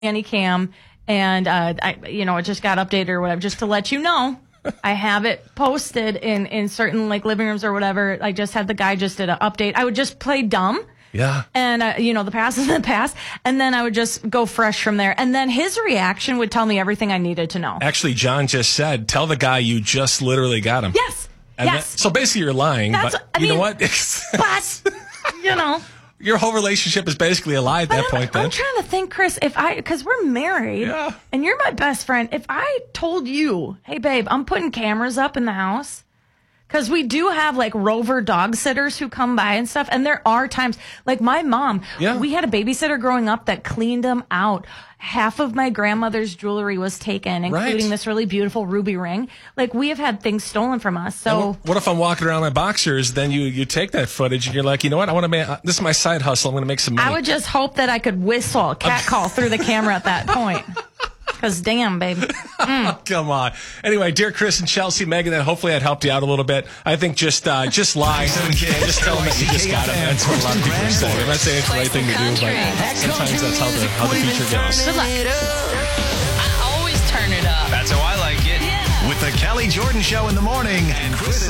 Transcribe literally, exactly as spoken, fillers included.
nanny cam, and uh, I, you know, it just got updated or whatever, just to let you know. I have it posted in, in certain like living rooms or whatever. I just had the guy just did an update. I would just play dumb. Yeah. And, uh, you know, the past is the past. And then I would just go fresh from there. And then his reaction would tell me everything I needed to know. Actually, John just said, tell the guy you just literally got him. Yes. And yes. That, so basically you're lying. That's, but I you mean, know what? But, you know. Your whole relationship is basically a lie at but that I'm, point, then. I'm trying to think, Chris, if I, because we're married, yeah. and you're my best friend, if I told you, hey, babe, I'm putting cameras up in the house, because we do have, like, rover dog sitters who come by and stuff, and there are times, like my mom, yeah. we had a babysitter growing up that cleaned them out. Half of my grandmother's jewelry was taken, including right. this really beautiful ruby ring. Like, we have had things stolen from us. So, what if I'm walking around in my boxers? Then you, you take that footage and you're like, you know what? I want to make this is my side hustle. I'm going to make some money. I would just hope that I could whistle, cat call through the camera at that point. Because damn, baby. Mm. Come on. Anyway, dear Chris and Chelsea, Megan, that hopefully I'd helped you out a little bit. I think just uh, just lie. Just tell them that you just got it. That's what a lot of people are saying. I'm not saying it's the right thing to do, but sometimes that's how the how the future goes. Good luck. I always turn it up. That's how I like it. Yeah. With the Kelly Jordan Show in the morning and Chris and